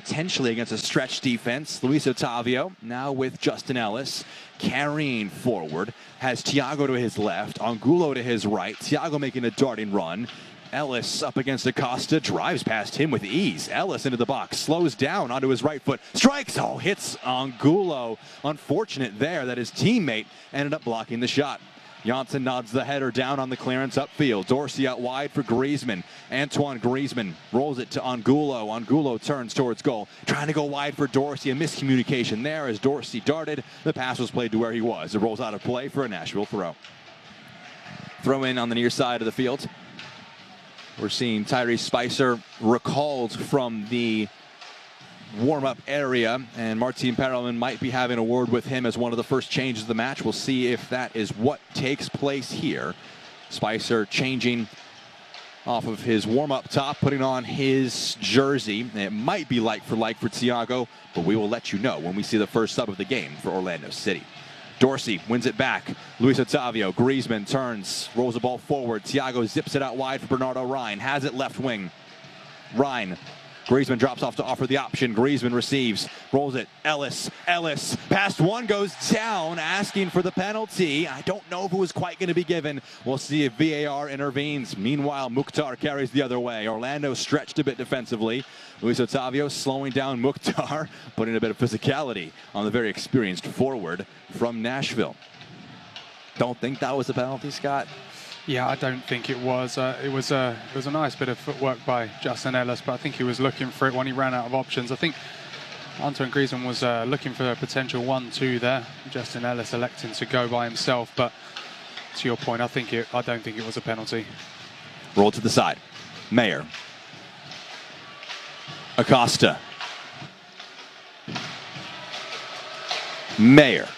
potentially against a stretch defense. Luis Otavio now with Justin Ellis carrying forward. Has Thiago to his left, Angulo to his right. Thiago making a darting run. Ellis up against Acosta, drives past him with ease. Ellis into the box, slows down onto his right foot, strikes, hits Angulo. Unfortunate there that his teammate ended up blocking the shot. Janssen nods the header down on the clearance upfield. Dorsey out wide for Griezmann. Antoine Griezmann rolls it to Angulo. Angulo turns towards goal, trying to go wide for Dorsey. A miscommunication there as Dorsey darted. The pass was played to where he was. It rolls out of play for a Nashville throw. Throw in on the near side of the field. We're seeing Tyrese Spicer recalled from the warm-up area, and Martin Perelman might be having a word with him as one of the first changes of the match. We'll see if that is what takes place here. Spicer changing off of his warm-up top, putting on his jersey. It might be like for Thiago, but we will let you know when we see the first sub of the game for Orlando City. Dorsey wins it back. Luis Otavio. Griezmann turns, rolls the ball forward. Thiago zips it out wide for Bernardo Rijn. Has it left wing. Rijn. Griezmann drops off to offer the option. Griezmann receives, rolls it. Ellis, past one, goes down, asking for the penalty. I don't know if it was quite going to be given. We'll see if VAR intervenes. Meanwhile, Mukhtar carries the other way. Orlando stretched a bit defensively. Luis Otavio slowing down Mukhtar, putting a bit of physicality on the very experienced forward from Nashville. Don't think that was a penalty, Scott? Yeah, I don't think it was. It was a nice bit of footwork by Justin Ellis, but I think he was looking for it when he ran out of options. I think Antoine Griezmann was looking for a potential 1-2 there. Justin Ellis electing to go by himself, but to your point, I don't think it was a penalty. Roll to the side. Mayer. Acosta. Mayer.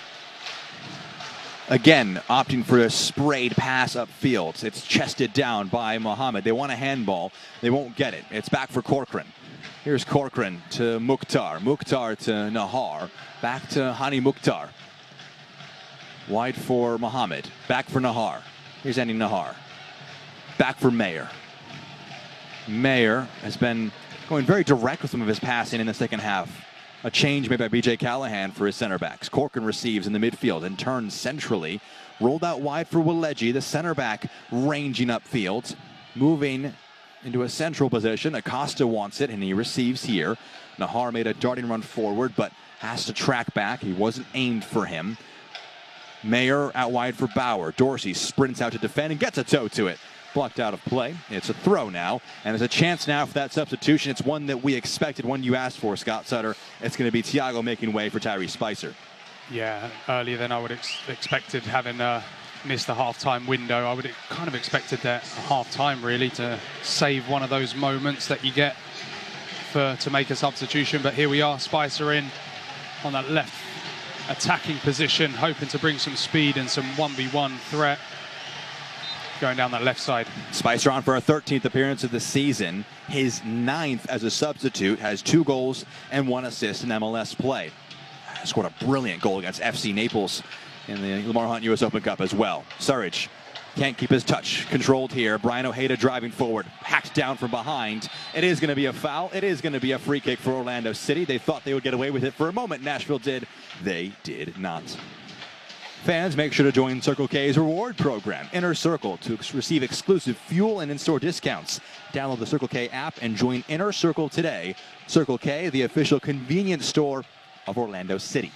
Again, opting for a sprayed pass upfield. It's chested down by Mohamed. They want a handball. They won't get it. It's back for Corcoran. Here's Corcoran to Mukhtar. Mukhtar to Nahar. Back to Hani Mukhtar. Wide for Mohamed. Back for Nahar. Here's Andy Nahar. Back for Mayer. Mayer has been going very direct with some of his passing in the second half. A change made by B.J. Callahan for his center backs. Corcoran receives in the midfield and turns centrally. Rolled out wide for Waleji, the center back ranging upfield. Moving into a central position. Acosta wants it and he receives here. Nahar made a darting run forward but has to track back. He wasn't aimed for him. Mayer out wide for Bauer. Dorsey sprints out to defend and gets a toe to it. Blocked out of play. It's a throw now, and there's a chance now for that substitution. It's one that we expected, one you asked for, Scott Sutter. It's going to be Thiago making way for Tyrese Spicer. Yeah, earlier than I would expected, having missed the half-time window. I would kind of expected that half-time really to save one of those moments that you get to make a substitution. But here we are, Spicer in on that left attacking position, hoping to bring some speed and some 1v1 threat. Going down that left side. Spicer on for a 13th appearance of the season. His 9th as a substitute, has 2 goals and 1 assist in MLS play. Scored a brilliant goal against FC Naples in the Lamar Hunt US Open Cup as well. Surridge can't keep his touch controlled here. Brian Ojeda driving forward, hacked down from behind. It is going to be a foul. It is going to be a free kick for Orlando City. They thought they would get away with it for a moment. Nashville did. They did not. Fans, make sure to join Circle K's reward program, Inner Circle, to receive exclusive fuel and in-store discounts. Download the Circle K app and join Inner Circle today. Circle K, the official convenience store of Orlando City.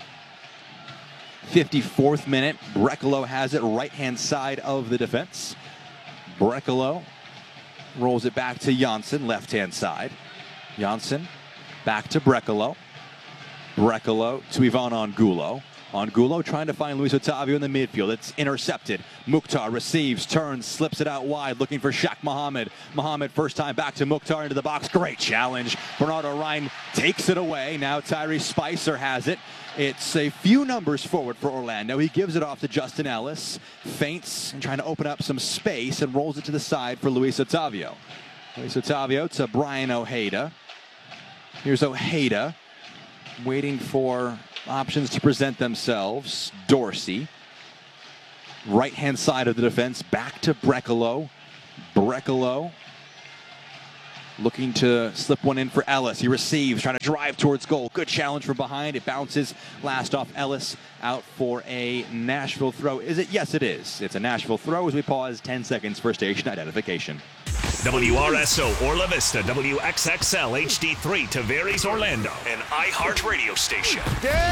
54th minute, Brekalo has it right-hand side of the defense. Brekalo rolls it back to Janssen, left-hand side. Janssen back to Brekalo. Brekalo to Ivan Angulo. Angulo trying to find Luis Otavio in the midfield. It's intercepted. Mukhtar receives, turns, slips it out wide, looking for Shaq Mohamed. Mohamed first time back to Mukhtar into the box. Great challenge. Bernardo Rijn takes it away. Now Tyrese Spicer has it. It's a few numbers forward for Orlando. He gives it off to Justin Ellis. Feints and trying to open up some space and rolls it to the side for Luis Otavio. Luis Otavio to Brian Ojeda. Here's Ojeda waiting for options to present themselves. Dorsey. Right-hand side of the defense. Back to Brekalo. Brekalo looking to slip one in for Ellis. He receives, trying to drive towards goal. Good challenge from behind. It bounces last off Ellis, out for a Nashville throw. Is it? Yes, it is. It's a Nashville throw as we pause 10 seconds for station identification. WRSO Orla Vista, WXXL HD3 Tavares Orlando, an iHeart radio station.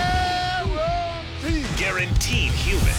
Guaranteed human.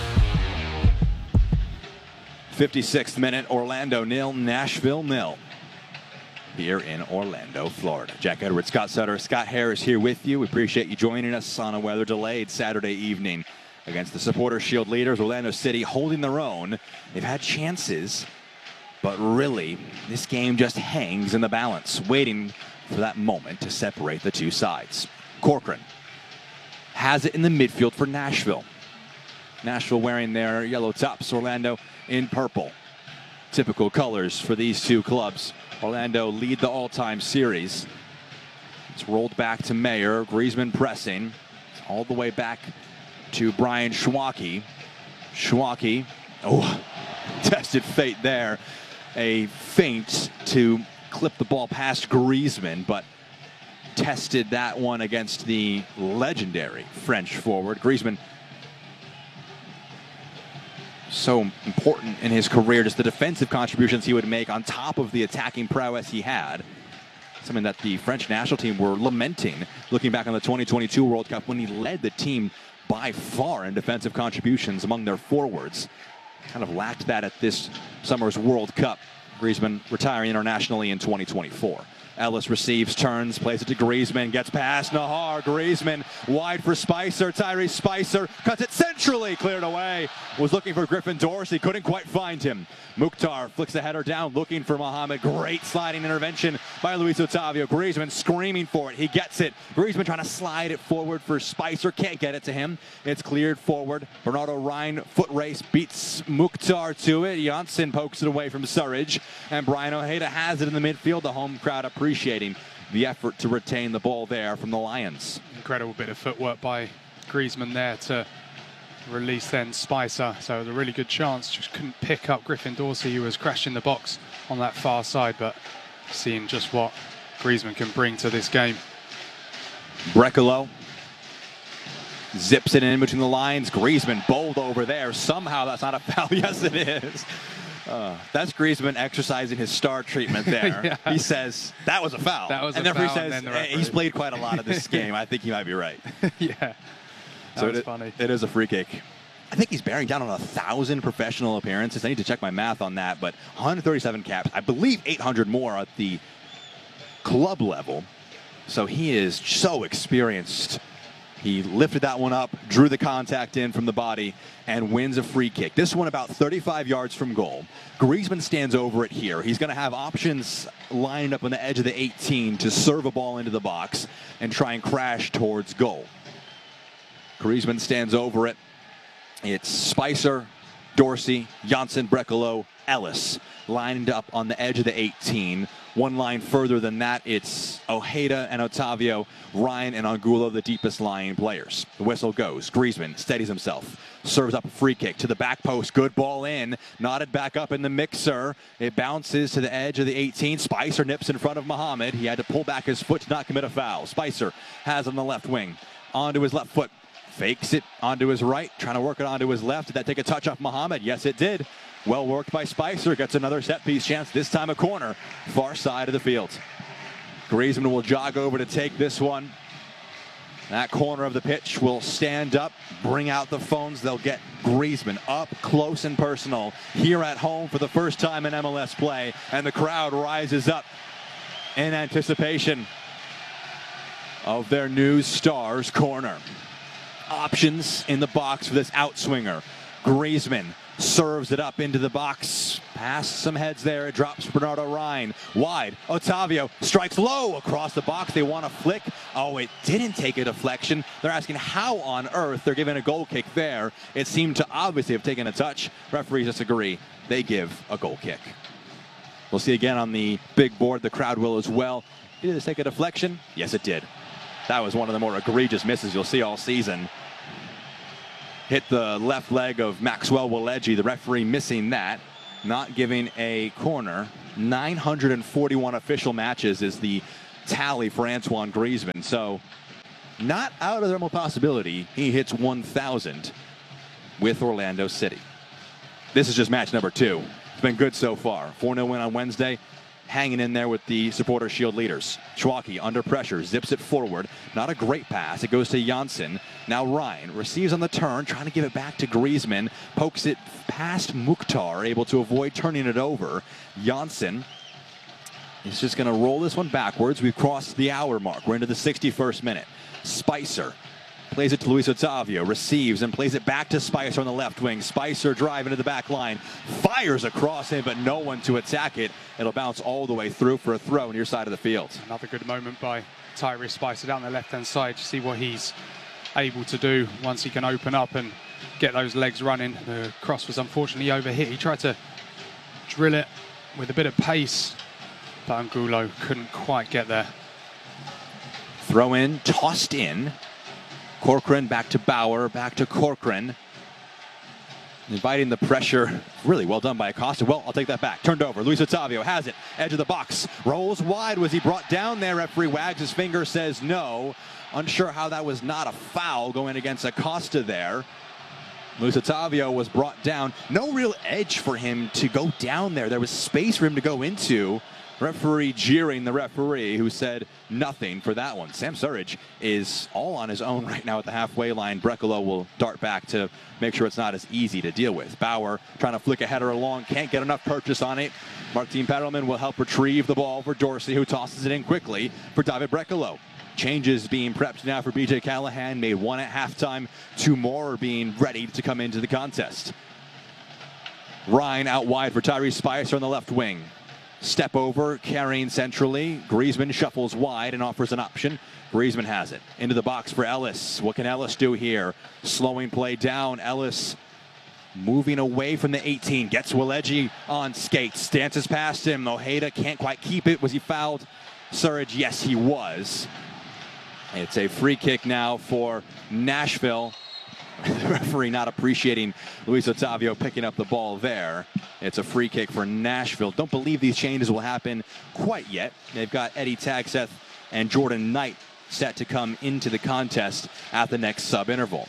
56th minute, Orlando 0, Nashville 0. Here in Orlando, Florida. Jack Edwards, Scott Sutter, Scott Harris here with you. We appreciate you joining us on a weather-delayed Saturday evening against the Supporters Shield leaders, Orlando City, holding their own. They've had chances, but really, this game just hangs in the balance, waiting for that moment to separate the two sides. Corcoran has it in the midfield for Nashville. Nashville wearing their yellow tops, Orlando in purple. Typical colors for these two clubs. Orlando lead the all-time series. It's rolled back to Mayer. Griezmann pressing. All the way back to Brian Schwacke. Schwacke, tested fate there. A feint to clip the ball past Griezmann, but tested that one against the legendary French forward. Griezmann, so important in his career, just the defensive contributions he would make on top of the attacking prowess he had. Something that the French national team were lamenting, looking back on the 2022 World Cup when he led the team by far in defensive contributions among their forwards. Kind of lacked that at this summer's World Cup. Griezmann retiring internationally in 2024. Ellis receives, turns, plays it to Griezmann, gets past Nahar. Griezmann wide for Spicer. Tyrese Spicer cuts it centrally, cleared away. Was looking for Griffin Dorsey, couldn't quite find him. Mukhtar flicks the header down, looking for Mohamed. Great sliding intervention by Luis Otavio. Griezmann screaming for it. He gets it. Griezmann trying to slide it forward for Spicer. Can't get it to him. It's cleared forward. Bernardo Ryan foot race beats Mukhtar to it. Janssen pokes it away from Surridge. And Brian Ojeda has it in the midfield. The home crowd appreciating the effort to retain the ball there from the Lions. Incredible bit of footwork by Griezmann there to release then Spicer. So it was a really good chance. Just couldn't pick up Griffin Dorsey, who was crashing the box on that far side, but seeing just what Griezmann can bring to this game. Brekalo zips it in between the lines. Griezmann bowled over there. Somehow that's not a foul. Yes, it is. That's Griezmann exercising his star treatment there. Yeah. He says, that was a foul. That was and a the referee foul, says, and then the referee. He's played quite a lot of this game. I think he might be right. Yeah, that was funny. It is a free kick. I think he's bearing down on 1,000 professional appearances. I need to check my math on that, but 137 caps. I believe 800 more at the club level. So he is so experienced. He lifted that one up, drew the contact in from the body, and wins a free kick. This one about 35 yards from goal. Griezmann stands over it here. He's going to have options lined up on the edge of the 18 to serve a ball into the box and try and crash towards goal. Griezmann stands over it. It's Spicer, Dorsey, Janssen, Brekalo, Ellis lined up on the edge of the 18. One line further than that, it's Ojeda and Otavio, Ryan and Angulo, the deepest lying players. The whistle goes. Griezmann steadies himself, serves up a free kick to the back post. Good ball in, knotted back up in the mixer. It bounces to the edge of the 18. Spicer nips in front of Mohamed. He had to pull back his foot to not commit a foul. Spicer has on the left wing, onto his left foot. Fakes it onto his right, trying to work it onto his left. Did that take a touch off Mohamed? Yes, it did. Well worked by Spicer. Gets another set-piece chance, this time a corner, far side of the field. Griezmann will jog over to take this one. That corner of the pitch will stand up, bring out the phones. They'll get Griezmann up close and personal here at home for the first time in MLS play. And the crowd rises up in anticipation of their new Stars corner. Options in the box for this outswinger. Griezmann serves it up into the box. Past some heads there. It drops Bernardo Ryan. Wide. Otavio strikes low across the box. They want to flick. Oh, it didn't take a deflection. They're asking how on earth they're giving a goal kick there. It seemed to obviously have taken a touch. Referees disagree. They give a goal kick. We'll see again on the big board. The crowd will as well. Did this take a deflection? Yes, it did. That was one of the more egregious misses you'll see all season. Hit the left leg of Maxwell Waleji, the referee missing that, not giving a corner. 941 official matches is the tally for Antoine Griezmann. So not out of the realm of possibility he hits 1,000 with Orlando City. This is just match number 2. It's been good so far. 4-0 win on Wednesday. Hanging in there with the Supporter Shield leaders. Schwalke under pressure, zips it forward. Not a great pass. It goes to Janssen. Now Ryan receives on the turn, trying to give it back to Griezmann. Pokes it past Mukhtar, able to avoid turning it over. Janssen is just going to roll this one backwards. We've crossed the hour mark. We're into the 61st minute. Spicer plays it to Luis Otavio, receives and plays it back to Spicer on the left wing. Spicer driving to the back line, fires across him, but no one to attack it. It'll bounce all the way through for a throw near side of the field. Another good moment by Tyrese Spicer down the left-hand side to see what he's able to do once he can open up and get those legs running. The cross was unfortunately overhit. He tried to drill it with a bit of pace, but Angulo couldn't quite get there. Throw in, tossed in. Corcoran back to Bauer, back to Corcoran. Inviting the pressure. Really well done by Acosta. Well, I'll take that back. Turned over. Luis Otavio has it. Edge of the box. Rolls wide. Was he brought down there? Referee wags his finger, says no. Unsure how that was not a foul going against Acosta there. Luis Otavio was brought down. No real edge for him to go down there. There was space for him to go into. Referee jeering the referee, who said nothing for that one. Sam Surridge is all on his own right now at the halfway line. Brekalo will dart back to make sure it's not as easy to deal with. Bauer trying to flick a header along, can't get enough purchase on it. Martin Perelman will help retrieve the ball for Dorsey, who tosses it in quickly for David Brekalo. Changes being prepped now for BJ Callahan. Made one at halftime. 2 more are being ready to come into the contest. Ryan out wide for Tyrese Spicer on the left wing. Step over, carrying centrally. Griezmann shuffles wide and offers an option. Griezmann has it. Into the box for Ellis. What can Ellis do here? Slowing play down. Ellis moving away from the 18. Gets Waleji on skates. Dances past him. Ojeda can't quite keep it. Was he fouled? Surridge, yes, he was. It's a free kick now for Nashville. The referee not appreciating Luis Otavio picking up the ball there. It's a free kick for Nashville. Don't believe these changes will happen quite yet. They've got Eddie Tagseth and Jordan Knight set to come into the contest at the next sub interval.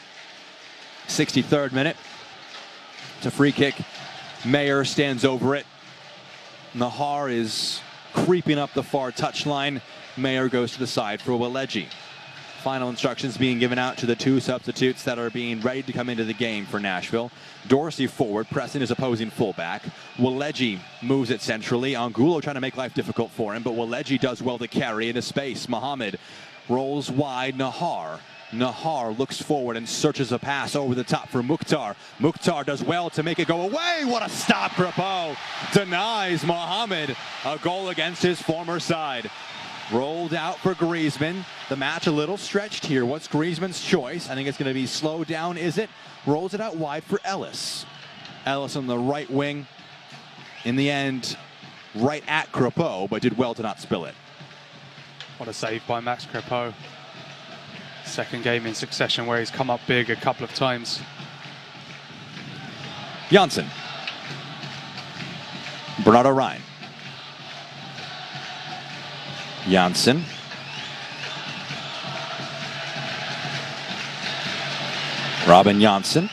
63rd minute. It's a free kick. Mayer stands over it. Nahar is creeping up the far touchline. Mayer goes to the side for Waleji. Final instructions being given out to the 2 substitutes that are being ready to come into the game for Nashville. Dorsey forward, pressing his opposing fullback. Waleji moves it centrally. Angulo trying to make life difficult for him, but Waleji does well to carry into space. Mohamed rolls wide. Nahar looks forward and searches a pass over the top for Mukhtar. Mukhtar does well to make it go away. What a stop. Crepeau denies Mohamed a goal against his former side. Rolled out for Griezmann. The match a little stretched here. What's Griezmann's choice? I think it's going to be slow down, is it? Rolls it out wide for Ellis. Ellis on the right wing. In the end, right at Crepeau, but did well to not spill it. What a save by Max Crepeau. Second game in succession where he's come up big a couple of times. Janssen. Bernardo Ryan. Janssen. Robin Janssen.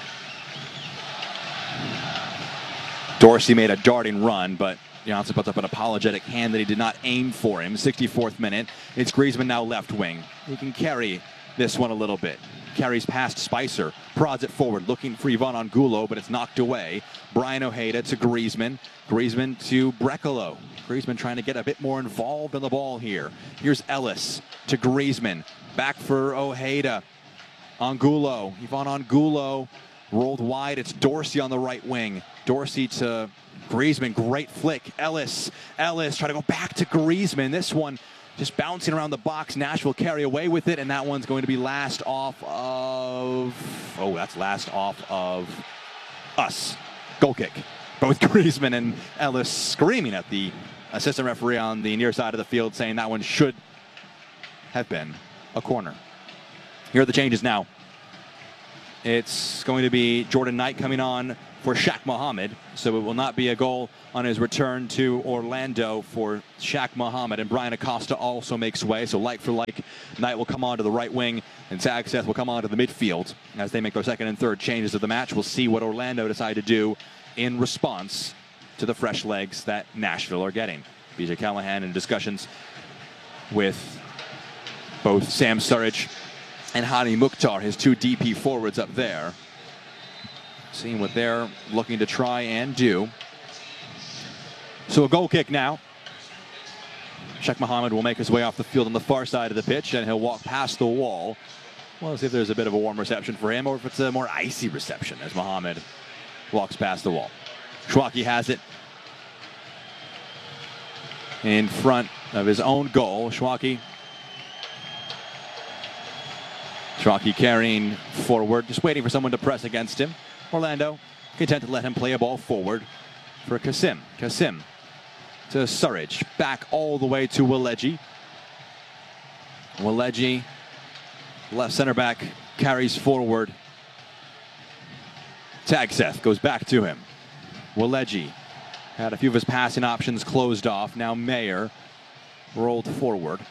Dorsey made a darting run, but Janssen puts up an apologetic hand that he did not aim for him. 64th minute. It's Griezmann now left wing. He can carry this one a little bit. Carries past Spicer. Prods it forward, looking for Ivan Angulo, but it's knocked away. Brian Ojeda to Griezmann. Griezmann to Brekalo. Griezmann trying to get a bit more involved in the ball here. Here's Ellis to Griezmann. Back for Ojeda. Angulo. Ivan Angulo rolled wide. It's Dorsey on the right wing. Dorsey to Griezmann. Great flick. Ellis trying to go back to Griezmann. This one just bouncing around the box. Nashville carry away with it, and that one's going to be last off of... Oh, that's last off of us. Goal kick. Both Griezmann and Ellis screaming at the assistant referee on the near side of the field, saying that one should have been a corner. Here are the changes now. it's going to be Jordan Knight coming on for Shaq Muhammad. So it will not be a goal on his return to Orlando for Shaq Muhammad. And Brian Acosta also makes way. So like for like, Knight will come on to the right wing and Zagseth will come on to the midfield as they make their second and third changes of the match. We'll see what Orlando decide to do in response to the fresh legs that Nashville are getting. BJ Callahan in discussions with both Sam Sturridge and Hani Mukhtar, his two DP forwards up there. Seeing what they're looking to try and do. So a goal kick now. Shaq Muhammad will make his way off the field on the far side of the pitch, and he'll walk past the wall. Well, let's see if there's a bit of a warm reception for him, or if it's a more icy reception as Muhammad walks past the wall. Shwaki has it in front of his own goal. Shwaki carrying forward, just waiting for someone to press against him. Orlando content to let him play a ball forward for Kasim. Kasim to Sturridge, back all the way to Waleji. Waleji, left center back, carries forward. Zagseth goes back to him. Waleji had a few of his passing options closed off. Now Mayer rolled forward,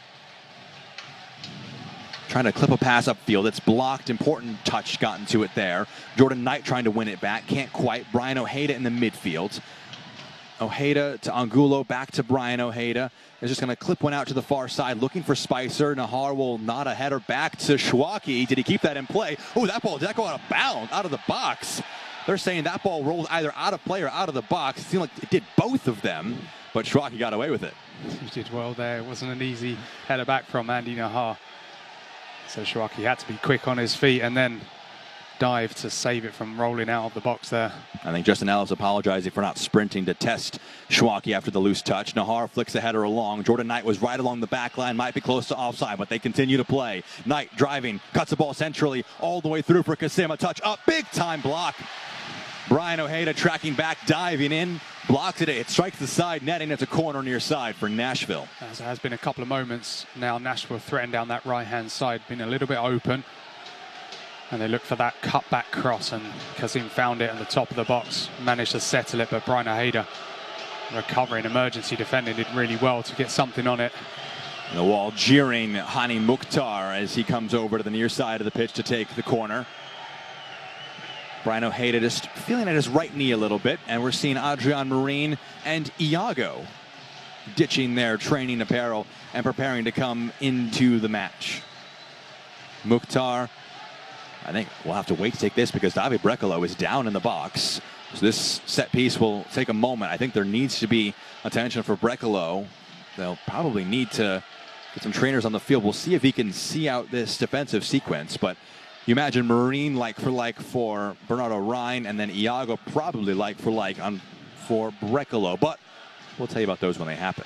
trying to clip a pass upfield. It's blocked. Important touch gotten to it there. Jordan Knight trying to win it back. Can't quite. Brian Ojeda in the midfield. Ojeda to Angulo. Back to Brian Ojeda. Is just going to clip one out to the far side. Looking for Spicer. Nahar will nod a header back to Shwaki. Did he keep that in play? Oh, that ball, did that go out of bounds, out of the box? They're saying that ball rolled either out of play or out of the box. It seemed like it did both of them, but Shwaki got away with it. He did well there. It wasn't an easy header back from Andy Nahar. So Shwaki had to be quick on his feet and then dive to save it from rolling out of the box there. I think Justin Ellis apologizing for not sprinting to test Shwaki after the loose touch. Nahar flicks the header along. Jordan Knight was right along the back line, might be close to offside, but they continue to play. Knight driving, cuts the ball centrally, all the way through for Kasim. A touch up, big time block. Brian Ojeda tracking back, diving in, blocks it. It strikes the side netting. It's a corner near side for Nashville. As there has been a couple of moments now, Nashville threatened down that right-hand side, been a little bit open. And they look for that cut-back cross, and Kasim found it at the top of the box, managed to settle it, but Brian Ojeda, recovering, emergency defending, did really well to get something on it. And the wall jeering Hani Mukhtar as he comes over to the near side of the pitch to take the corner. Brian Ojeda just feeling at his right knee a little bit, and we're seeing Adrian Marine and Iago ditching their training apparel and preparing to come into the match. Mukhtar, I think we'll have to wait to take this because David Brekalo is down in the box. So this set piece will take a moment. I think there needs to be attention for Brekalo. They'll probably need to get some trainers on the field. We'll see if he can see out this defensive sequence, but you imagine Marine like for Bernardo Ryan, and then Iago probably like for Brekalo. But we'll tell you about those when they happen.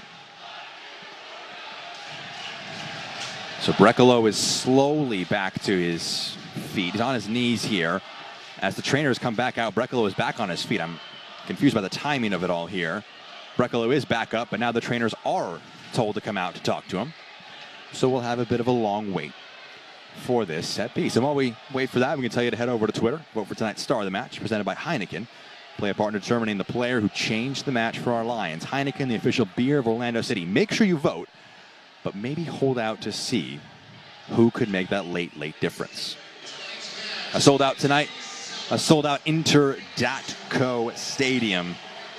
So Brekalo is slowly back to his feet. He's on his knees here. As the trainers come back out, Brekalo is back on his feet. I'm confused by the timing of it all here. Brekalo is back up, but now the trainers are told to come out to talk to him. So we'll have a bit of a long wait for this set piece. And while we wait for that, we can tell you to head over to Twitter. Vote for tonight's star of the match, presented by Heineken. Play a part in determining the player who changed the match for our Lions. Heineken, the official beer of Orlando City. Make sure you vote, but maybe hold out to see who could make that late difference. A sold out tonight, a sold out Inter Datco Stadium.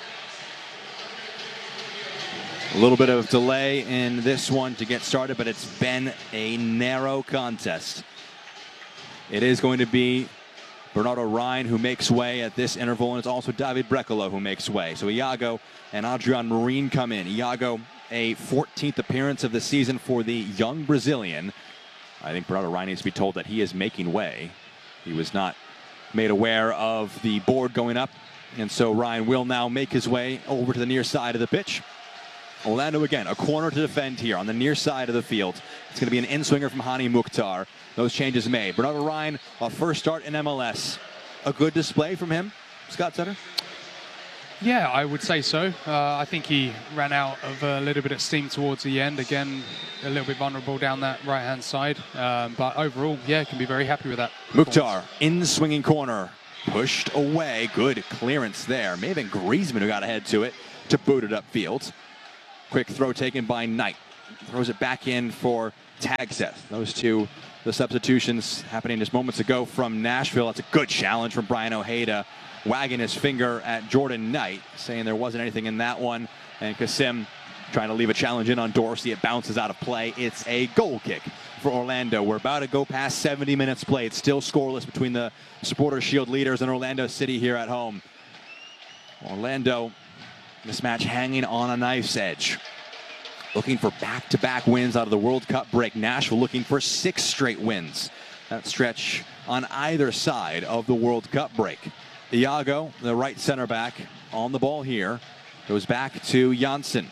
A little bit of delay in this one to get started, but it's been a narrow contest. It is going to be Bernardo Ryan who makes way at this interval, and it's also David Brekalo who makes way. So Iago and Adrian Marine come in. Iago, a 14th appearance of the season for the young Brazilian. I think Bernardo Ryan needs to be told that he is making way. He was not made aware of the board going up, and so Ryan will now make his way over to the near side of the pitch. Orlando again, a corner to defend here on the near side of the field. It's going to be an in-swinger from Hani Mukhtar. Those changes made. Bernardo Ryan, a first start in MLS. A good display from him, Scott Sutter? Yeah, I would say so. I think he ran out of a little bit of steam towards the end. Again, a little bit vulnerable down that right-hand side. But overall, yeah, can be very happy with that. Mukhtar in the swinging corner. Pushed away. Good clearance there. May have been Griezmann who got ahead to it to boot it upfield. Quick throw taken by Knight. Throws it back in for Tagseth. Those two, the substitutions happening just moments ago from Nashville. That's a good challenge from Brian Ojeda, wagging his finger at Jordan Knight, saying there wasn't anything in that one. And Kasim trying to leave a challenge in on Dorsey. It bounces out of play. It's a goal kick for Orlando. We're about to go past 70 minutes played. Still scoreless between the Supporters Shield leaders and Orlando City here at home. Orlando, this match hanging on a knife's edge. Looking for back-to-back wins out of the World Cup break. Nashville looking for 6 straight wins. That stretch on either side of the World Cup break. Iago, the right center back, on the ball here. Goes back to Janssen.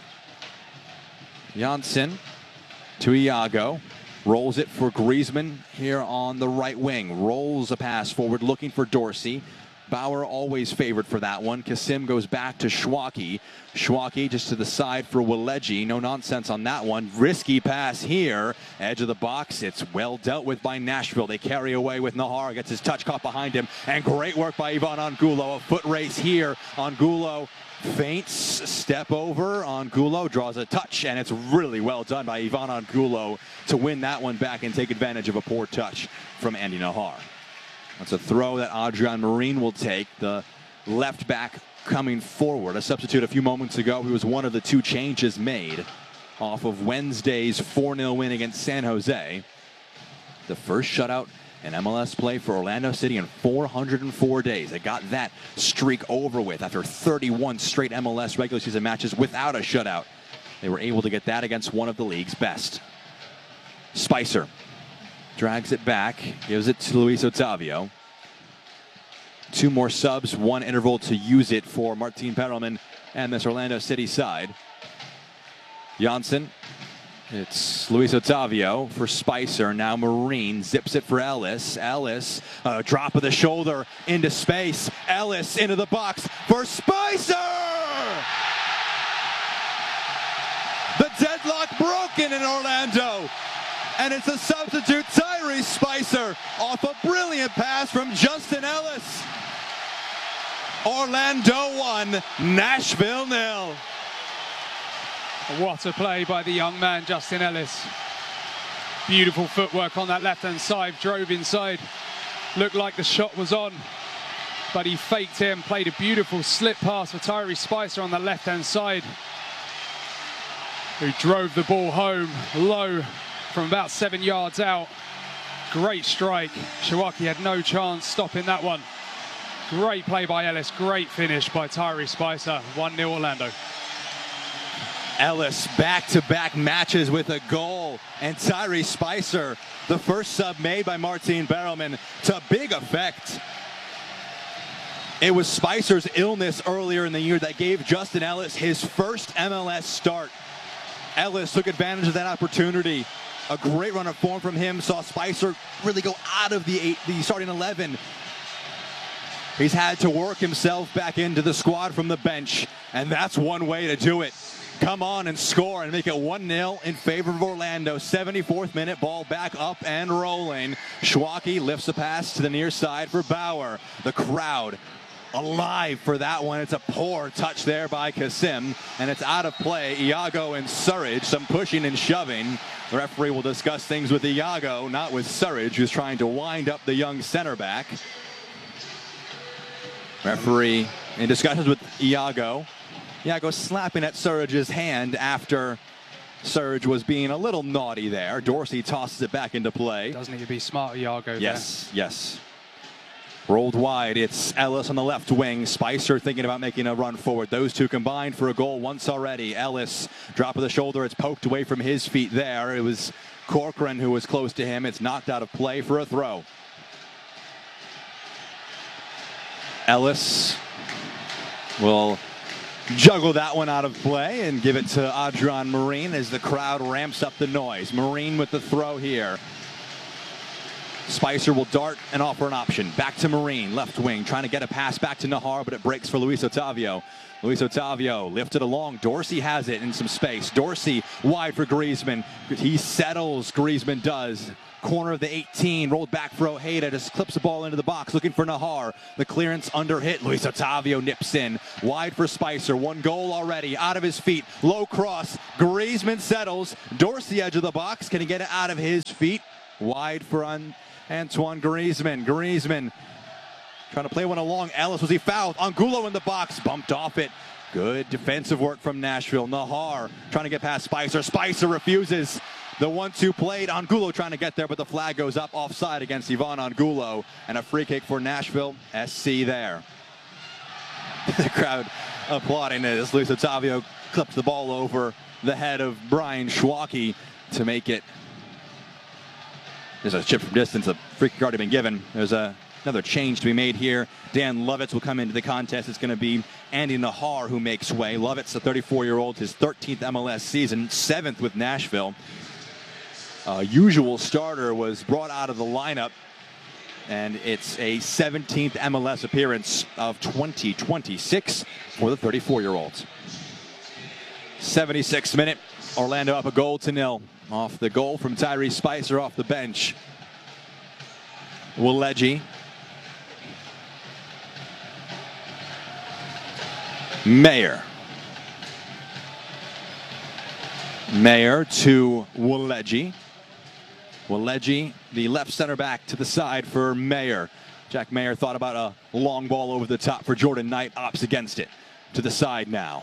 Janssen to Iago. Rolls it for Griezmann here on the right wing. Rolls a pass forward looking for Dorsey. Bauer always favored for that one. Kasim goes back to Schwaki. Schwaki just to the side for Waleji. No nonsense on that one. Risky pass here. Edge of the box. It's well dealt with by Nashville. They carry away with Nahar. Gets his touch caught behind him. And great work by Ivan Angulo. A foot race here. Angulo feints, step over. Angulo draws a touch. And it's really well done by Ivan Angulo to win that one back and take advantage of a poor touch from Andy Nahar. That's a throw that Adrian Marin will take. The left back coming forward. A substitute a few moments ago. He was one of the 2 changes made off of Wednesday's 4-0 win against San Jose. The first shutout in MLS play for Orlando City in 404 days. They got that streak over with after 31 straight MLS regular season matches without a shutout. They were able to get that against one of the league's best. Spicer drags it back, gives it to Luis Otavio. 2 more subs, 1 interval to use it for Martin Perelman and this Orlando City side. Janssen, it's Luis Otavio for Spicer. Now Marin zips it for Ellis. Ellis, drop of the shoulder into space. Ellis into the box for Spicer! The deadlock broken in Orlando. And it's a substitute, Tyrese Spicer, off a brilliant pass from Justin Ellis. Orlando 1, Nashville 0. What a play by the young man, Justin Ellis. Beautiful footwork on that left-hand side, drove inside. Looked like the shot was on, but he faked him, played a beautiful slip pass for Tyrese Spicer on the left-hand side, who drove the ball home low from about 7 yards out. Great strike. Shawaki had no chance stopping that one. Great play by Ellis. Great finish by Tyrese Spicer. 1-0 Orlando. Ellis back-to-back matches with a goal. And Tyrese Spicer, the first sub made by Martin Perelman, to big effect. It was Spicer's illness earlier in the year that gave Justin Ellis his first MLS start. Ellis took advantage of that opportunity. A great run of form from him. Saw Spicer really go out of the starting 11. He's had to work himself back into the squad from the bench, and that's one way to do it. Come on and score and make it 1-0 in favor of Orlando. 74th minute, ball back up and rolling. Schwaki lifts a pass to the near side for Bauer. The crowd alive for that one. It's a poor touch there by Kasim, and it's out of play. Iago and Surridge, some pushing and shoving. The referee will discuss things with Iago, not with Surridge, who's trying to wind up the young center back. Referee in discussions with Iago. Iago slapping at Surridge's hand after Surridge was being a little naughty there. Dorsey tosses it back into play. Doesn't he be smart, Iago? Yes, yes. Rolled wide, it's Ellis on the left wing. Spicer thinking about making a run forward. Those two combined for a goal once already. Ellis, drop of the shoulder, it's poked away from his feet there. It was Corcoran who was close to him. It's knocked out of play for a throw. Ellis will juggle that one out of play and give it to Adrian Marin as the crowd ramps up the noise. Marin with the throw here. Spicer will dart and offer an option. Back to Marine, left wing, trying to get a pass back to Nahar, but it breaks for Luis Otavio. Luis Otavio lifted along. Dorsey has it in some space. Dorsey wide for Griezmann. He settles, Griezmann does. Corner of the 18, rolled back for Ojeda, just clips the ball into the box, looking for Nahar. The clearance under hit. Luis Otavio nips in. Wide for Spicer. One goal already. Out of his feet. Low cross. Griezmann settles. Dorsey edge of the box. Can he get it out of his feet? Wide for Antoine Griezmann. Griezmann trying to play one along. Ellis, was he fouled? Angulo in the box. Bumped off it. Good defensive work from Nashville. Nahar trying to get past Spicer. Spicer refuses. The 1-2 played. Angulo trying to get there, but the flag goes up offside against Ivan Angulo. And a free kick for Nashville SC there. The crowd applauding this. Luis Otavio clips the ball over the head of Brian Schwalke to make it. There's a chip from distance. A free kick already been given. There's another change to be made here. Dan Lovitz will come into the contest. It's going to be Andy Nahar who makes way. Lovitz, the 34-year-old, his 13th MLS season, 7th with Nashville. Usual starter was brought out of the lineup, and it's a 17th MLS appearance of 2026 for the 34-year-olds. 76th minute, Orlando up 1-0 off the goal from Tyrese Spicer off the bench. Waleji. Mayer. Mayer to Waleji. Waleji, the left center back, to the side for Mayer. Jack Mayer thought about a long ball over the top for Jordan Knight. Opts against it. To the side now.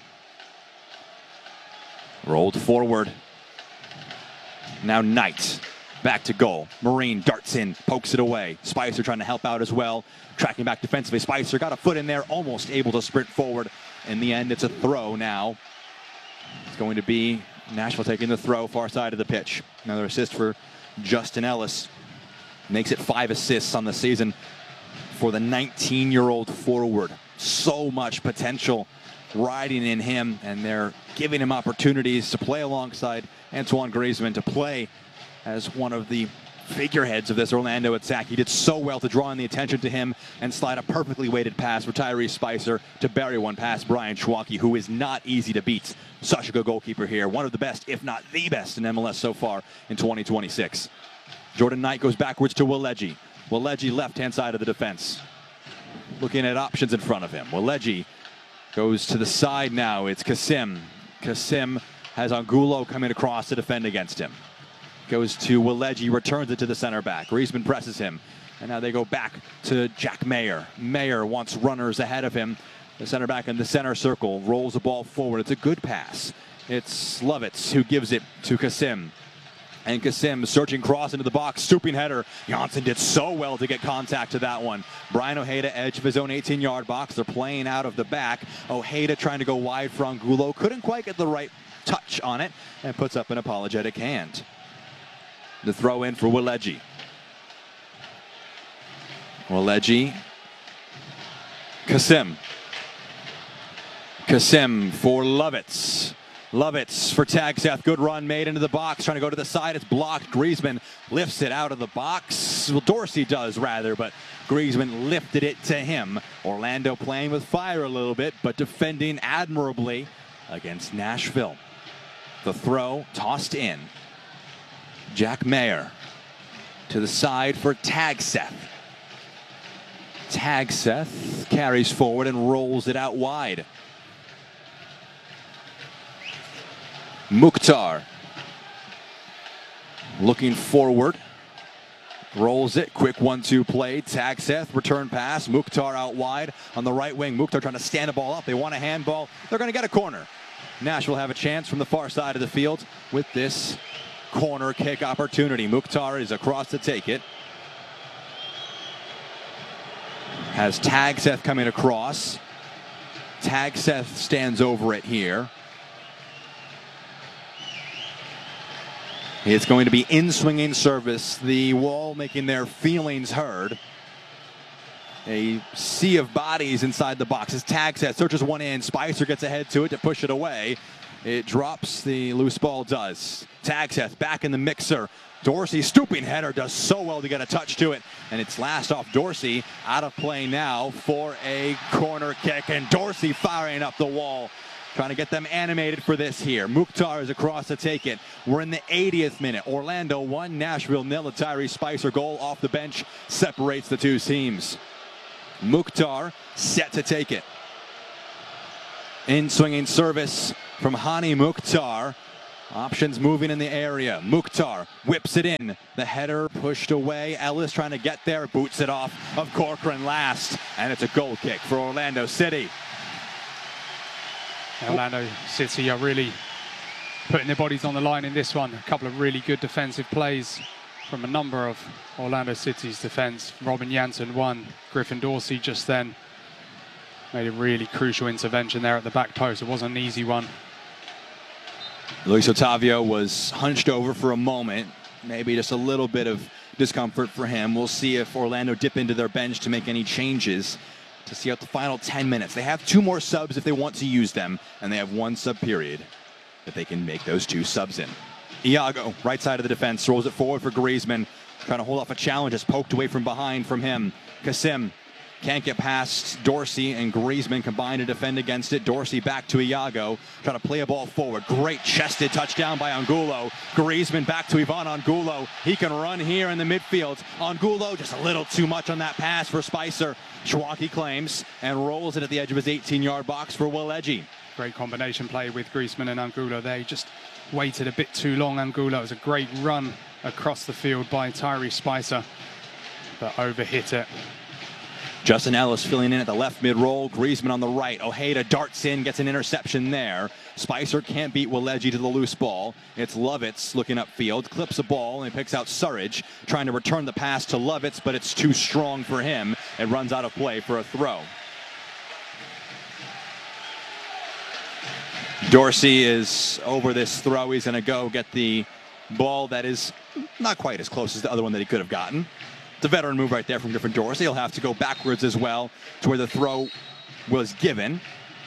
Rolled forward. Now Knight. Back to goal. Marine darts in, pokes it away. Spicer trying to help out as well. Tracking back defensively. Spicer got a foot in there, almost able to sprint forward. In the end, it's a throw now. It's going to be Nashville taking the throw, far side of the pitch. Another assist for Justin Ellis. Makes it 5 assists on the season for the 19-year-old forward. So much potential riding in him, and they're giving him opportunities to play alongside Antoine Griezmann, to play as one of the figureheads of this Orlando attack. He did so well to draw in the attention to him and slide a perfectly weighted pass for Tyrese Spicer to bury one past Brian Schwalke, who is not easy to beat. Such a good goalkeeper here. One of the best, if not the best, in MLS so far in 2026. Jordan Knight goes backwards to Waleji. Waleji, left-hand side of the defense. Looking at options in front of him. Waleji goes to the side now. It's Kasim. Kasim has Angulo coming across to defend against him. Goes to Waleji, returns it to the center back. Griezmann presses him. And now they go back to Jack Mayer. Mayer wants runners ahead of him. The center back in the center circle rolls the ball forward. It's a good pass. It's Lovitz who gives it to Kasim. And Kasim searching cross into the box. Stooping header. Janssen did so well to get contact to that one. Brian Ojeda, edge of his own 18-yard box. They're playing out of the back. Ojeda trying to go wide for Angulo. Couldn't quite get the right touch on it. And puts up an apologetic hand. The throw in for Waleji. Waleji. Kasim. Kasim for Lovitz. Lovitz for Tagseth. Good run made into the box. Trying to go to the side. It's blocked. Griezmann lifts it out of the box. Well, Dorsey does rather, but Griezmann lifted it to him. Orlando playing with fire a little bit, but defending admirably against Nashville. The throw tossed in. Jack Mayer to the side for Tagseth. Tagseth carries forward and rolls it out wide. Mukhtar looking forward. Rolls it. Quick 1-2 play. Tagseth, return pass. Mukhtar out wide on the right wing. Mukhtar trying to stand the ball up. They want a handball. They're going to get a corner. Nashville have a chance from the far side of the field with this corner kick opportunity. Mukhtar is across to take it. Has Tagseth coming across. Tagseth stands over it here. It's going to be in-swinging service. The Wall making their feelings heard. A sea of bodies inside the box as Tagseth searches one in. Spicer gets ahead to it to push it away. It drops. The loose ball does. Tagseth back in the mixer. Dorsey, stooping header, does so well to get a touch to it. And it's last off Dorsey. Out of play now for a corner kick. And Dorsey firing up the wall. Trying to get them animated for this here. Mukhtar is across to take it. We're in the 80th minute. Orlando 1, Nashville 0. A Tyrese Spicer goal off the bench separates the two teams. Mukhtar set to take it. In swinging service from Hani Mukhtar. Options moving in the area. Mukhtar whips it in. The header pushed away. Ellis trying to get there. Boots it off of Corcoran last. And it's a goal kick for Orlando City. Orlando City are really putting their bodies on the line in this one. A couple of really good defensive plays from a number of Orlando City's defense. Robin Janssen won. Griffin Dorsey just then made a really crucial intervention there at the back post. It wasn't an easy one. Luis Otavio was hunched over for a moment. Maybe just a little bit of discomfort for him. We'll see if Orlando dip into their bench to make any changes to see out the final 10 minutes. They have 2 more subs if they want to use them, and they have 1 sub period that they can make those 2 subs in. Iago, right side of the defense, rolls it forward for Griezmann. Trying to hold off a challenge, is poked away from behind from him. Kasim can't get past Dorsey, and Griezmann combined to defend against it. Dorsey back to Iago, trying to play a ball forward. Great chested touchdown by Angulo. Griezmann back to Ivan Angulo. He can run here in the midfield. Angulo just a little too much on that pass for Spicer. Chouameni claims and rolls it at the edge of his 18-yard box for Waleji. Great combination play with Griezmann and Angulo there. He just waited a bit too long, Angulo. It was a great run across the field by Tyrese Spicer, but overhit it. Justin Ellis filling in at the left mid-roll. Griezmann on the right. Ojeda darts in, gets an interception there. Spicer can't beat Waleji to the loose ball. It's Lovitz looking upfield, clips a ball, and picks out Surridge, trying to return the pass to Lovitz, but it's too strong for him. It runs out of play for a throw. Dorsey is over this throw. He's going to go get the ball that is not quite as close as the other one that he could have gotten. It's a veteran move right there from Griffin Dorsey. He'll have to go backwards as well to where the throw was given.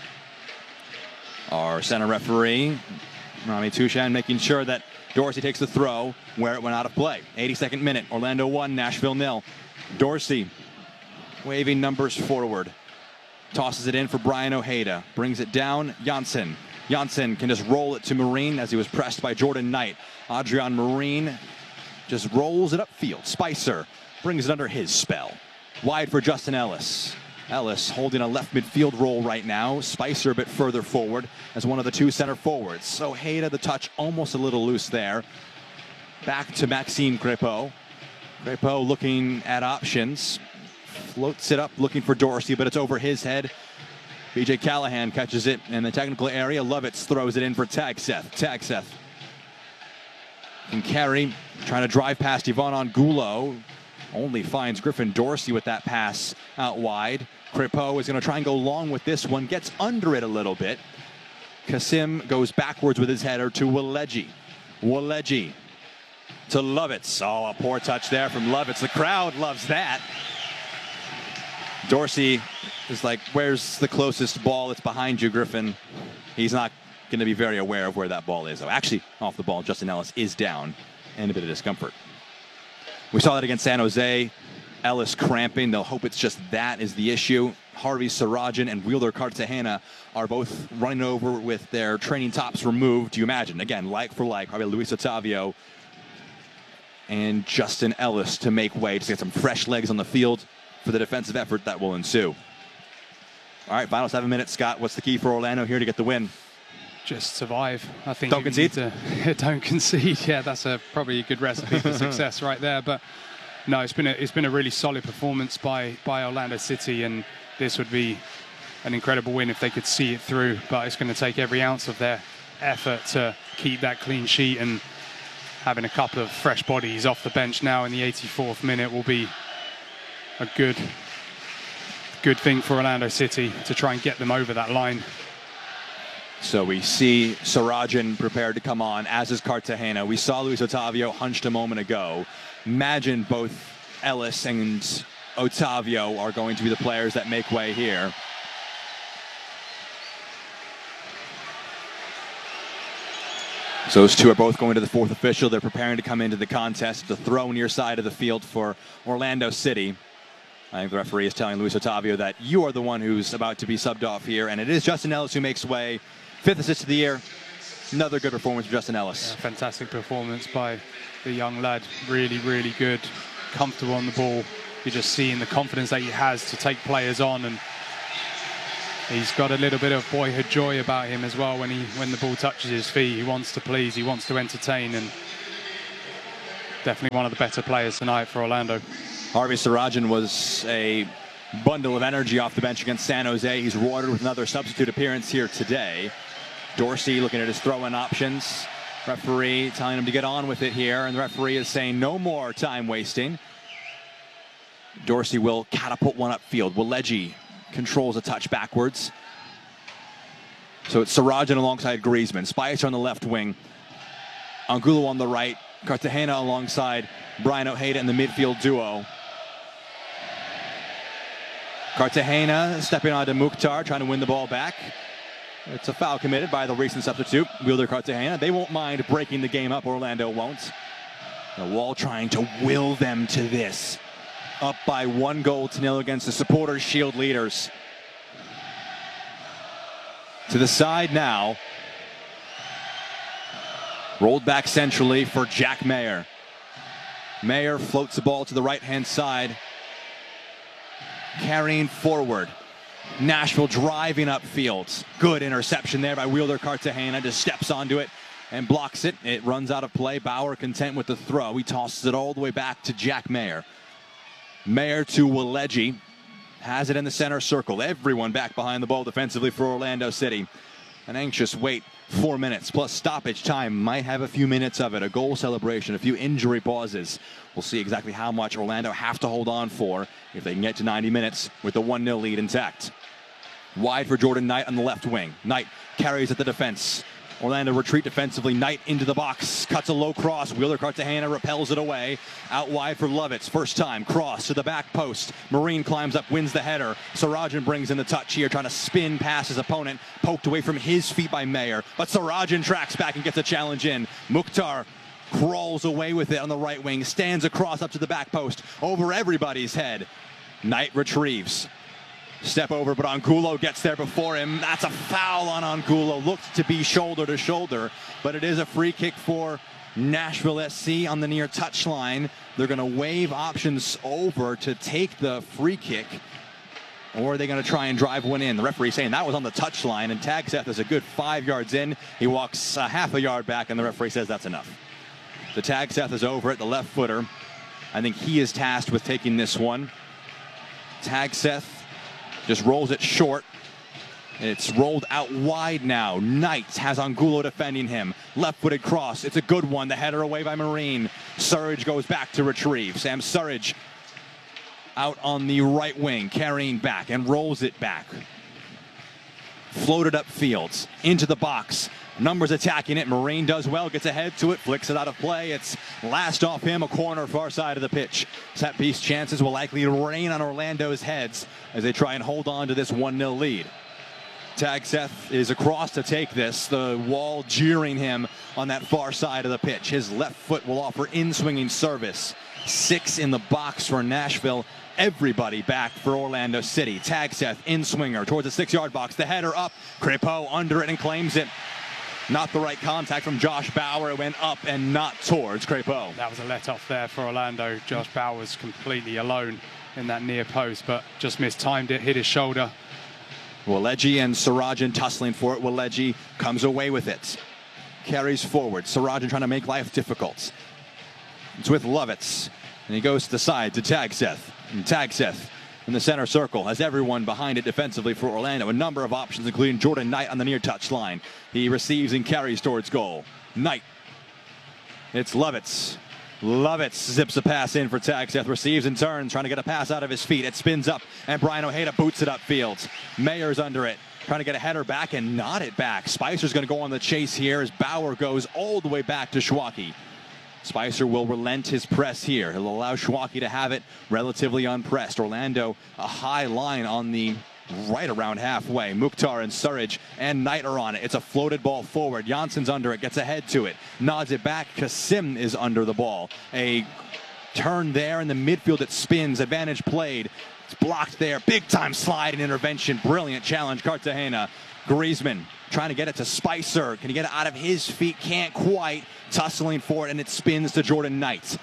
Our center referee, Rami Tushan, making sure that Dorsey takes the throw where it went out of play. 82nd minute, Orlando 1, Nashville 0. Dorsey waving numbers forward. Tosses it in for Brian Ojeda. Brings it down, Janssen. Janssen can just roll it to Marine as he was pressed by Jordan Knight. Adrian Marine just rolls it upfield. Spicer brings it under his spell. Wide for Justin Ellis. Ellis holding a left midfield role right now. Spicer a bit further forward as one of the 2 center forwards. So Ojeda, the touch almost a little loose there. Back to Maxime Crépeau. Crépeau looking at options. Floats it up looking for Dorsey, but it's over his head. BJ Callahan catches it in the technical area. Lovitz throws it in for Tagseth. Tagseth can carry, trying to drive past Ivan Angulo. Only finds Griffin Dorsey with that pass out wide. Crépeau is going to try and go long with this one. Gets under it a little bit. Kasim goes backwards with his header to Waleji. Waleji to Lovitz. Oh, a poor touch there from Lovitz. The crowd loves that. Dorsey is like, where's the closest ball? It's behind you, Griffin. He's not going to be very aware of where that ball is. Oh, actually, off the ball, Justin Ellis is down and a bit of discomfort. We saw that against San Jose. Ellis cramping. They'll hope it's just that is the issue. Harvey Sarajan and Wheeler Cartagena are both running over with their training tops removed. You imagine, again, like for like, probably Luis Otavio and Justin Ellis to make way to get some fresh legs on the field for the defensive effort that will ensue. All right, final 7 minutes. Scott, what's the key for Orlando here to get the win? Just survive. I think don't concede. Don't concede. Yeah, that's probably a good recipe for success right there. But no, it's been a really solid performance by Orlando City, and this would be an incredible win if they could see it through. But it's going to take every ounce of their effort to keep that clean sheet, and having a couple of fresh bodies off the bench now in the 84th minute will be a good thing for Orlando City to try and get them over that line. So we see Sarajan prepared to come on, as is Cartagena. We saw Luis Otavio hunched a moment ago. Imagine both Ellis and Otavio are going to be the players that make way here. So those two are both going to the fourth official. They're preparing to come into the contest. The throw near side of the field for Orlando City. I think the referee is telling Luis Otavio that you are the one who's about to be subbed off here, and it is Justin Ellis who makes way. 5th assist of the year. Another good performance from Justin Ellis. Yeah, fantastic performance by the young lad. Really, really good. Comfortable on the ball. You're just seeing the confidence that he has to take players on, and he's got a little bit of boyhood joy about him as well. When the ball touches his feet, he wants to please, he wants to entertain, and definitely one of the better players tonight for Orlando. Harvey Sarajan was a bundle of energy off the bench against San Jose. He's rewarded with another substitute appearance here today. Dorsey looking at his throw-in options. Referee telling him to get on with it here, and the referee is saying no more time wasting. Dorsey will catapult one upfield. Waleji controls a touch backwards. So it's Sarajan alongside Griezmann. Spicer on the left wing. Angulo on the right. Cartagena alongside Brian Ojeda in the midfield duo. Cartagena stepping onto Mukhtar, trying to win the ball back. It's a foul committed by the recent substitute, Wilder Cartagena. They won't mind breaking the game up. Orlando won't. The Wall trying to will them to this. Up by 1-0 against the Supporters' Shield leaders. To the side now. Rolled back centrally for Jack Mayer. Mayer floats the ball to the right-hand side. Carrying forward. Nashville driving upfield. Good interception there by Wilder Cartagena. Just steps onto it and blocks it. It runs out of play. Bauer content with the throw. He tosses it all the way back to Jack Mayer. Mayer to Waleji. Has it in the center circle. Everyone back behind the ball defensively for Orlando City. An anxious wait. 4 minutes plus stoppage time. Might have a few minutes of it. A goal celebration. A few injury pauses. We'll see exactly how much Orlando have to hold on for if they can get to 90 minutes with the 1-0 lead intact. Wide for Jordan Knight on the left wing. Knight carries at the defense. Orlando retreat defensively. Knight into the box. Cuts a low cross. Wheeler Cartagena repels it away. Out wide for Lovitz. First time. Cross to the back post. Marine climbs up, wins the header. Sarajan brings in the touch here, trying to spin past his opponent. Poked away from his feet by Mayer. But Sarajan tracks back and gets a challenge in. Mukhtar crawls away with it on the right wing. Stands across up to the back post. Over everybody's head. Knight retrieves. Step over, but Angulo gets there before him. That's a foul on Angulo. Looked to be shoulder to shoulder, but it is a free kick for Nashville SC on the near touchline. They're going to wave options over to take the free kick, or are they going to try and drive one in? The referee saying that was on the touchline, and Tagseth is a good 5 yards in. He walks half a yard back, and the referee says that's enough. The Tagseth is over at the left footer. I think he is tasked with taking this one. Tagseth just rolls it short. It's rolled out wide now. Knight has Angulo defending him. Left-footed cross. It's a good one. The header away by Marine. Surridge goes back to retrieve. Sam Surridge out on the right wing, carrying back and rolls it back. Floated upfield into the box. Numbers attacking it. Marine does well, gets ahead to it, flicks it out of play. It's last off him, a corner far side of the pitch. Set piece chances will likely rain on Orlando's heads as they try and hold on to this 1-0 lead. Tagseth is across to take this. The Wall jeering him on that far side of the pitch. His left foot will offer in-swinging service. 6 in the box for Nashville. Everybody back for Orlando City. Tagseth in-swinger towards the 6-yard box. The header up. Crépeau under it and claims it. Not the right contact from Josh Bauer. It went up and not towards Crépeau. That was a let-off there for Orlando. Josh Bauer was completely alone in that near post, but just mistimed it, hit his shoulder. Waleji and Sarajan tussling for it. Waleji comes away with it. Carries forward. Sarajan trying to make life difficult. It's with Lovitz. And he goes to the side to Tagseth. And Tagseth in the center circle has everyone behind it defensively for Orlando. A number of options, including Jordan Knight on the near touch line. He receives and carries towards goal. Knight. It's Lovitz. Lovitz zips a pass in for Tagseth. Receives and turns, trying to get a pass out of his feet. It spins up, and Brian Ojeda boots it upfield. Mayer's under it, trying to get a header back and not it back. Spicer's going to go on the chase here as Bauer goes all the way back to Schwacke. Spicer will relent his press here. He'll allow Schwacke to have it relatively unpressed. Orlando, a high line on the right around halfway. Mukhtar and Surridge and Knight are on it. It's a floated ball forward. Jansson's under it, gets ahead to it, nods it back. Kasim is under the ball. A turn there in the midfield that spins. Advantage played. It's blocked there. Big time slide and intervention. Brilliant challenge, Cartagena. Griezmann trying to get it to Spicer. Can he get it out of his feet? Can't quite. Tussling for it, and it spins to Jordan Knight.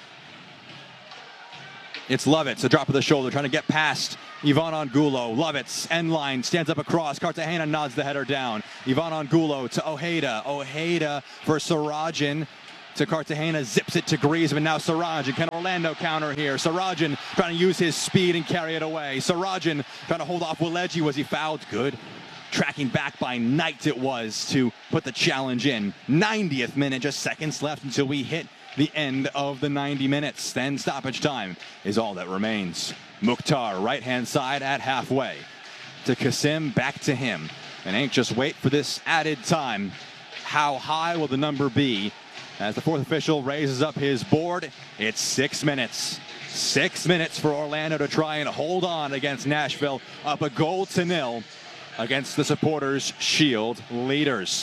It's Lovitz, a drop of the shoulder, trying to get past Ivan Angulo. Lovitz, end line, stands up across. Cartagena nods the header down. Ivan Angulo to Ojeda. Ojeda for Sarajan. To Cartagena, zips it to Griezmann. Now Sarajan, can Orlando counter here? Sarajan trying to use his speed and carry it away. Sarajan trying to hold off Waleji. Was he fouled? Good. Tracking back by Knight it was to put the challenge in. 90th minute, just seconds left until we hit the end of the 90 minutes. Then stoppage time is all that remains. Mukhtar, right-hand side at halfway. To Kasim, back to him. And anxious wait for this added time. How high will the number be? As the fourth official raises up his board, it's 6 minutes. 6 minutes for Orlando to try and hold on against Nashville, up 1-0 against the Supporters' Shield leaders.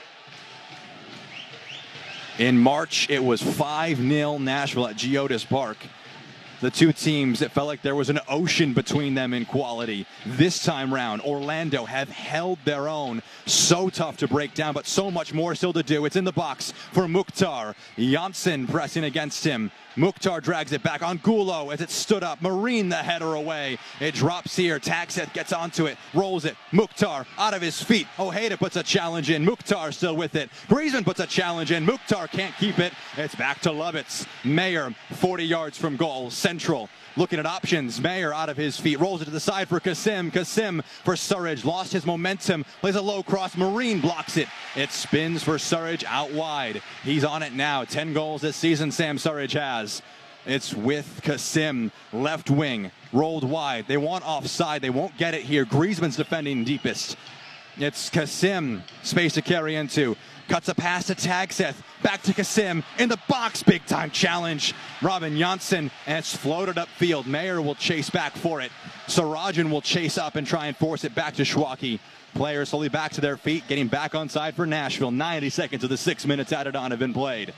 In March, it was 5-0 Nashville at Geodis Park. The two teams, it felt like there was an ocean between them in quality. This time round, Orlando have held their own. So tough to break down, but so much more still to do. It's in the box for Mukhtar. Jansson pressing against him. Mukhtar drags it back. Angulo as it stood up. Marine the header away. It drops here. Taxeth gets onto it. Rolls it. Mukhtar out of his feet. Ojeda puts a challenge in. Mukhtar still with it. Griezmann puts a challenge in. Mukhtar can't keep it. It's back to Lovitz. Mayer 40 yards from goal. Central. Looking at options. Mayer out of his feet. Rolls it to the side for Kasim. Kasim for Surridge. Lost his momentum. Plays a low cross. Marine blocks it. It spins for Surridge out wide. He's on it now. 10 goals this season Sam Surridge has. It's with Kasim. Left wing. Rolled wide. They want offside. They won't get it here. Griezmann's defending deepest. It's Kasim. Space to carry into. Cuts a pass to Tagseth. Back to Kasim. In the box. Big time challenge. Robin Jansson. And it's floated upfield. Mayer will chase back for it. Sarajan will chase up and try and force it back to Schwacke. Players slowly back to their feet. Getting back on side for Nashville. 90 seconds of the 6 minutes added on have been played.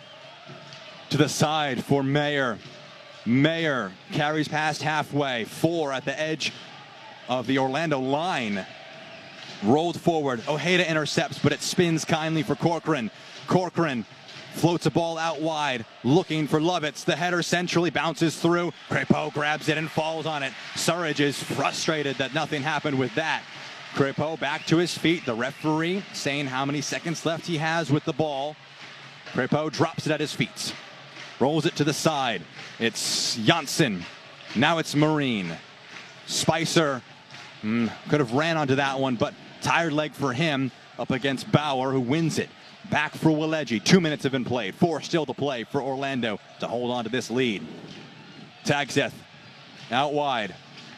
To the side for Mayer. Mayer carries past halfway. 4 at the edge of the Orlando line. Rolled forward. Ojeda intercepts, but it spins kindly for Corcoran. Corcoran floats a ball out wide, looking for Lovitz. The header centrally bounces through. Crépeau grabs it and falls on it. Surridge is frustrated that nothing happened with that. Crépeau back to his feet. The referee saying how many seconds left he has with the ball. Crépeau drops it at his feet. Rolls it to the side. It's Jansson. Now it's Marine. Spicer could have ran onto that one, but tired leg for him up against Bauer, who wins it. Back for Waleji. 2 minutes have been played. 4 still to play for Orlando to hold on to this lead. Tagseth out wide.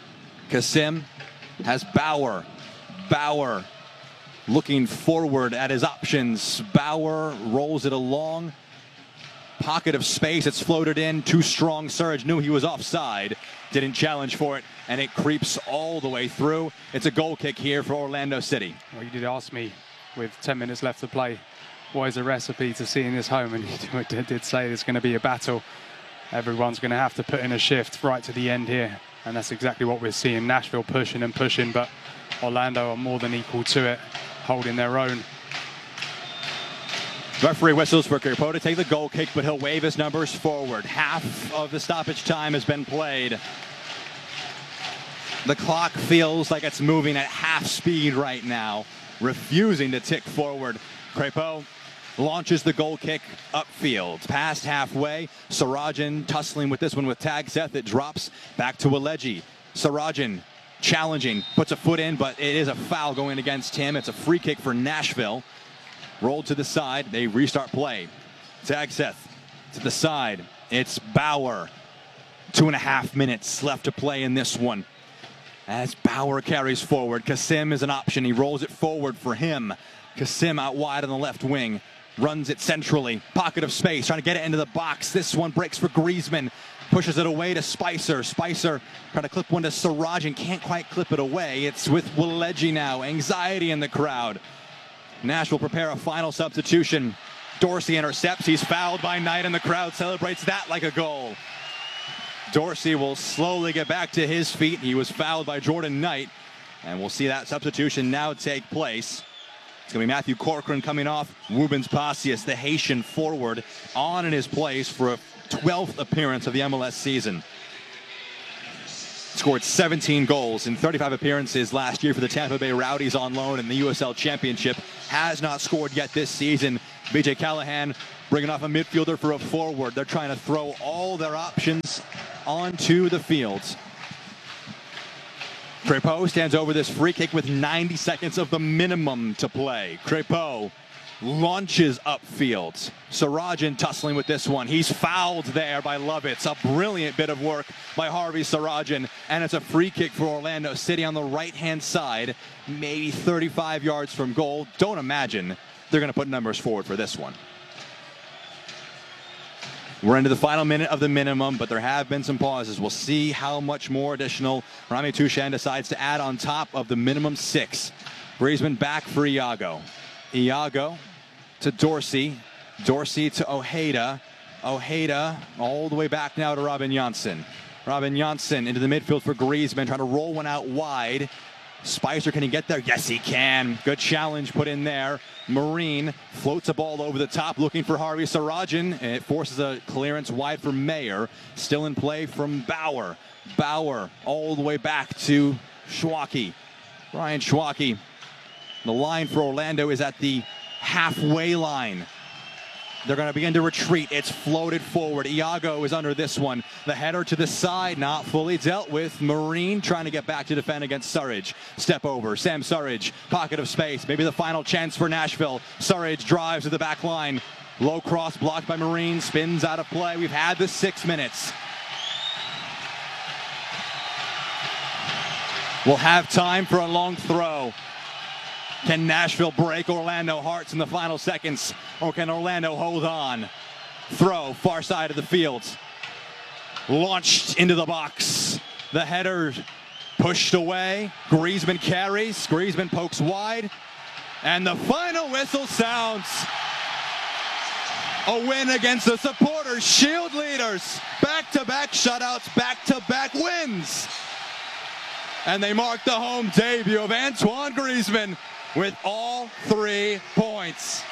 Kasim has Bauer. Bauer looking forward at his options. Bauer rolls it along. Pocket of space. It's floated in. Too strong. Surridge knew he was offside. Didn't challenge for it, and it creeps all the way through. It's a goal kick here for Orlando City. Well, you did ask me with 10 minutes left to play, what is the recipe to seeing this home? And you did say there's going to be a battle. Everyone's going to have to put in a shift right to the end here. And that's exactly what we're seeing. Nashville pushing and pushing, but Orlando are more than equal to it, holding their own. Referee whistles for Crépeau to take the goal kick, but he'll wave his numbers forward. Half of the stoppage time has been played. The clock feels like it's moving at half speed right now, refusing to tick forward. Crépeau launches the goal kick upfield. Past halfway, Sarajan tussling with this one with Tagseth. It drops back to Waleji. Sarajan challenging, puts a foot in, but it is a foul going against him. It's a free kick for Nashville. Rolled to the side. They restart play. Tagseth to the side. It's Bauer. 2.5 minutes left to play in this one. As Bauer carries forward, Kasim is an option. He rolls it forward for him. Kasim out wide on the left wing. Runs it centrally. Pocket of space. Trying to get it into the box. This one breaks for Griezmann. pushes it away to Spicer. Spicer trying to clip one to Sarajan, can't quite clip it away. It's with Waleji now. Anxiety in the crowd. Nash will prepare a final substitution. Dorsey intercepts. He's fouled by Knight, and the crowd celebrates that like a goal. Dorsey will slowly get back to his feet. He was fouled by Jordan Knight, and we'll see that substitution now take place. It's going to be Matthew Corcoran coming off. Rubens Pacius, the Haitian forward, on in his place for a 12th appearance of the MLS season. Scored 17 goals in 35 appearances last year for the Tampa Bay Rowdies on loan in the USL Championship. Has not scored yet this season. BJ Callahan bringing off a midfielder for a forward. They're trying to throw all their options onto the fields. Crépeau stands over this free kick with 90 seconds of the minimum to play. Crépeau launches upfield. Sarajan tussling with this one. He's fouled there by Lovitz. A brilliant bit of work by Harvey Sarajan. And it's a free kick for Orlando City on the right-hand side, maybe 35 yards from goal. Don't imagine they're going to put numbers forward for this one. We're into the final minute of the minimum, but there have been some pauses. We'll see how much more additional Rami Touchenne decides to add on top of the minimum 6. Griezmann back for Iago. Iago to Dorsey. Dorsey to Ojeda. Ojeda all the way back now to Robin Janssen. Robin Janssen into the midfield for Griezmann, trying to roll one out wide. Spicer, can he get there? Yes, he can. Good challenge put in there. Marine floats a ball over the top, looking for Harvey Sarajan. And it forces a clearance wide for Mayer. Still in play from Bauer. Bauer all the way back to Schwacke. Ryan Schwacke. The line for Orlando is at the halfway line. They're going to begin to retreat. It's floated forward. Iago is under this one. The header to the side, not fully dealt with. Marine trying to get back to defend against Surridge. Step over. Sam Surridge. Pocket of space. Maybe the final chance for Nashville. Surridge drives to the back line. Low cross blocked by Marine. Spins out of play. We've had the 6 minutes. We'll have time for a long throw. Can Nashville break Orlando hearts in the final seconds, or can Orlando hold on? Throw, far side of the field. Launched into the box. The header pushed away. Griezmann carries. Griezmann pokes wide. And the final whistle sounds. A win against the supporters, Shield leaders. Back-to-back shutouts, back-to-back wins. And they mark the home debut of Antoine Griezmann with all 3 points.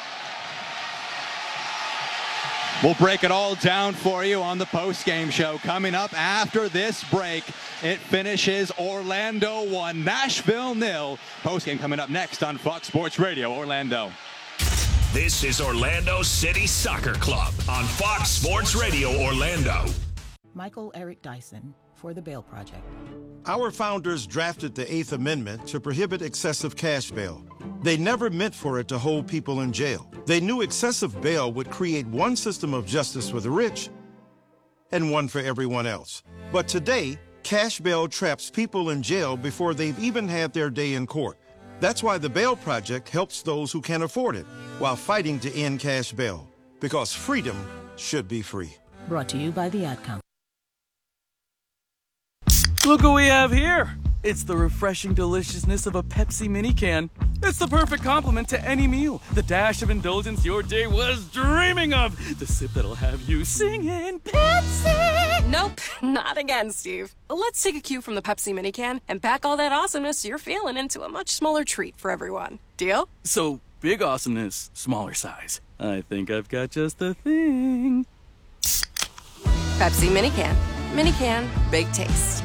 We'll break it all down for you on the post-game show. Coming up after this break, it finishes Orlando 1, Nashville 0. Post-game coming up next on Fox Sports Radio Orlando. This is Orlando City Soccer Club on Fox Sports Radio Orlando. Michael Eric Dyson for the Bail Project. Our founders drafted the 8th Amendment to prohibit excessive cash bail. They never meant for it to hold people in jail. They knew excessive bail would create one system of justice for the rich and one for everyone else. But today, cash bail traps people in jail before they've even had their day in court. That's why the Bail Project helps those who can't afford it while fighting to end cash bail. Because freedom should be free. Brought to you by the Ad Council. Look what we have here. It's the refreshing deliciousness of a Pepsi mini can. It's the perfect complement to any meal. The dash of indulgence your day was dreaming of. The sip that'll have you singing Pepsi. Nope, not again, Steve. Let's take a cue from the Pepsi mini can and pack all that awesomeness you're feeling into a much smaller treat for everyone. Deal? So, big awesomeness, smaller size. I think I've got just the thing. Pepsi mini can. Mini can, big taste.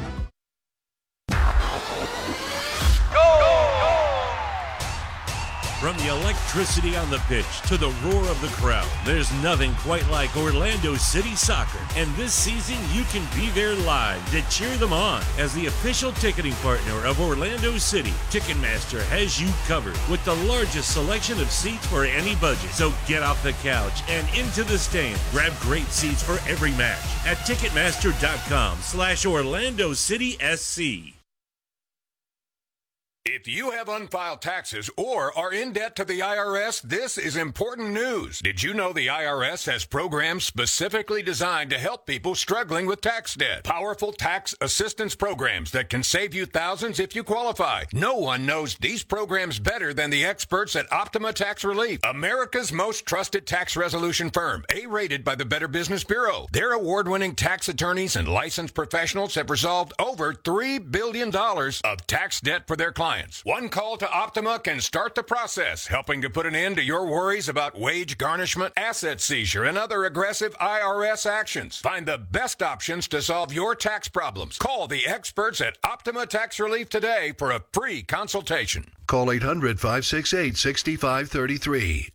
From the electricity on the pitch to the roar of the crowd, there's nothing quite like Orlando City Soccer. And this season, you can be there live to cheer them on. As the official ticketing partner of Orlando City, Ticketmaster has you covered with the largest selection of seats for any budget. So get off the couch and into the stand. Grab great seats for every match at Ticketmaster.com/Orlando City SC. If you have unfiled taxes or are in debt to the IRS, this is important news. Did you know the IRS has programs specifically designed to help people struggling with tax debt? Powerful tax assistance programs that can save you thousands if you qualify. No one knows these programs better than the experts at Optima Tax Relief, America's most trusted tax resolution firm, A-rated by the Better Business Bureau. Their award-winning tax attorneys and licensed professionals have resolved over $3 billion of tax debt for their clients. One call to Optima can start the process, helping to put an end to your worries about wage garnishment, asset seizure, and other aggressive IRS actions. Find the best options to solve your tax problems. Call the experts at Optima Tax Relief today for a free consultation. Call 800-568-6533.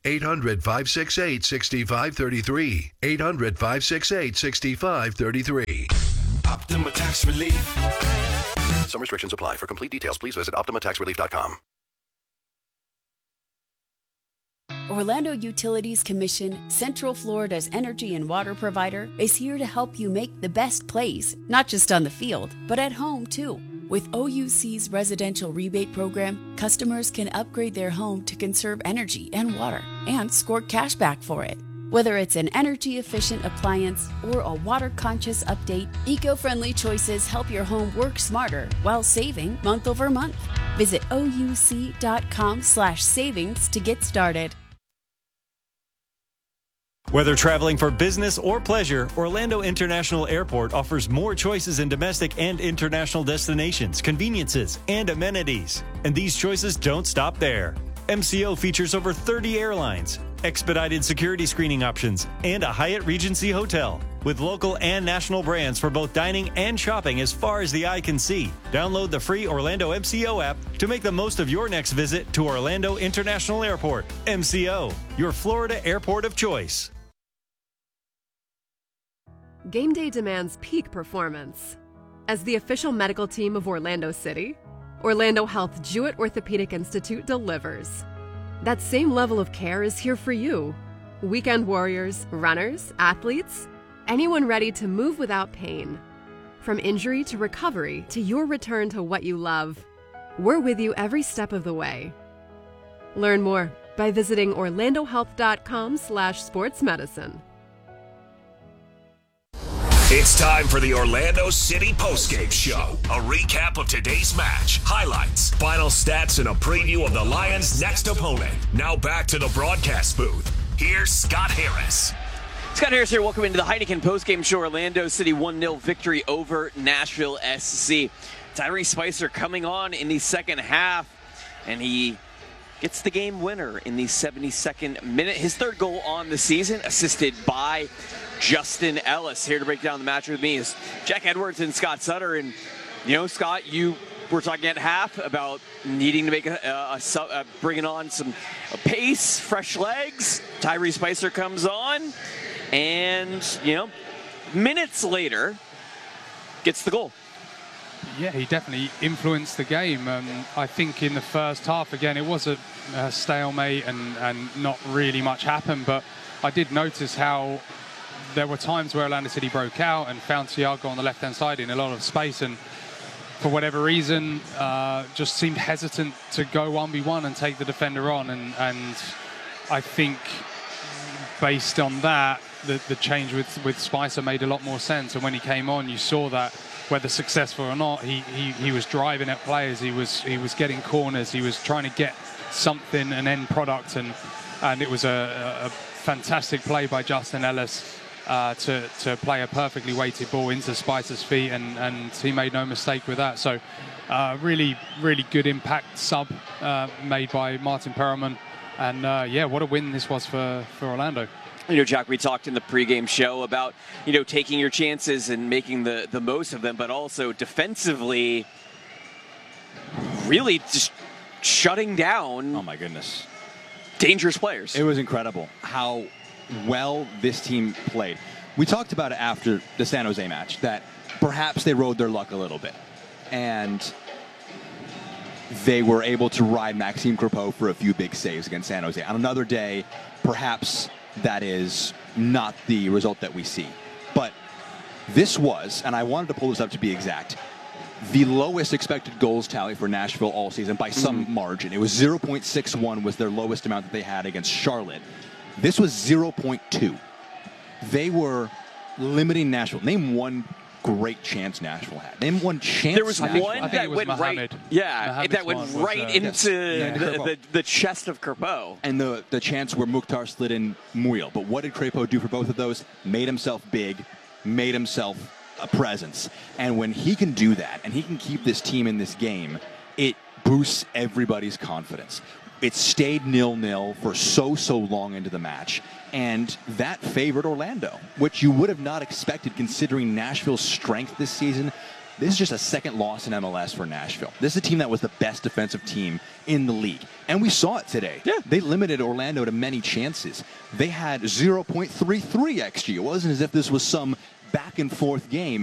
800-568-6533. 800-568-6533. Optima Tax Relief. Some restrictions apply. For complete details, please visit OptimaTaxRelief.com. Orlando Utilities Commission, Central Florida's energy and water provider, is here to help you make the best plays, not just on the field, but at home too. With OUC's residential rebate program, customers can upgrade their home to conserve energy and water and score cash back for it. Whether it's an energy-efficient appliance or a water-conscious update, eco-friendly choices help your home work smarter while saving month over month. Visit ouc.com/savings to get started. Whether traveling for business or pleasure, Orlando International Airport offers more choices in domestic and international destinations, conveniences, and amenities. And these choices don't stop there. MCO features over 30 airlines, expedited security screening options, and a Hyatt Regency hotel. With local and national brands for both dining and shopping as far as the eye can see. Download the free Orlando MCO app to make the most of your next visit to Orlando International Airport. MCO, your Florida airport of choice. Game day demands peak performance. As the official medical team of Orlando City, Orlando Health Jewett Orthopedic Institute delivers. That same level of care is here for you. Weekend warriors, runners, athletes, anyone ready to move without pain. From injury to recovery to your return to what you love, we're with you every step of the way. Learn more by visiting orlandohealth.com/sportsmedicine. It's time for the Orlando City postgame show. A recap of today's match, highlights, final stats, and a preview of the Lions' next opponent. Now back to the broadcast booth. Here's Scott Harris. Scott Harris here. Welcome into the Heineken postgame show. Orlando City 1-0 victory over Nashville SC. Tyrese Spicer coming on in the second half, and he gets the game winner in the 72nd minute. His third goal on the season, assisted by Justin Ellis. Here to break down the match with me is Jack Edwards and Scott Sutter. And, you know, Scott, you were talking at half about needing to make bringing on some pace, fresh legs. Tyrese Spicer comes on, and, you know, minutes later, gets the goal. Yeah, he definitely influenced the game. I think in the first half, again, it was a stalemate and not really much happened. But I did notice how there were times where Orlando City broke out and found Thiago on the left-hand side in a lot of space. And for whatever reason, just seemed hesitant to go 1v1 and take the defender on. And I think based on that, the change with Spicer made a lot more sense. And when he came on, you saw that whether successful or not, he was driving at players. He was getting corners. He was trying to get something, an end product, and it was a fantastic play by Justin Ellis to play a perfectly weighted ball into Spicer's feet, and he made no mistake with that. So really good impact sub made by Martin Perelman, and yeah, what a win this was for Orlando. You know, Jack, we talked in the pregame show about, you know, taking your chances and making the most of them, but also defensively really just shutting down. Oh, my goodness. Dangerous players. It was incredible how well this team played. We talked about it after the San Jose match, that perhaps they rode their luck a little bit. And they were able to ride Maxime Crepeau for a few big saves against San Jose. On another day, perhaps that is not the result that we see. But this was, and I wanted to pull this up to be exact, the lowest expected goals tally for Nashville all season by some margin. It was 0.61 was their lowest amount that they had against Charlotte. This was 0.2. They were limiting Nashville. Name one great chance Nashville had. Name one chance. There was Nashville one had. that went right. Yeah, that went right into the chest of Crépeau. And the chance where Mukhtar slid in Muriel. But what did Crépeau do for both of those? Made himself big, made himself a presence. And when he can do that, and he can keep this team in this game, it boosts everybody's confidence. It stayed 0-0 for so long into the match, and that favored Orlando, which you would have not expected considering Nashville's strength this season. This is just a second loss in MLS for Nashville. This is a team that was the best defensive team in the league, and we saw it today. Yeah. They limited Orlando to many chances. They had 0.33 XG. It wasn't as if this was some back-and-forth game.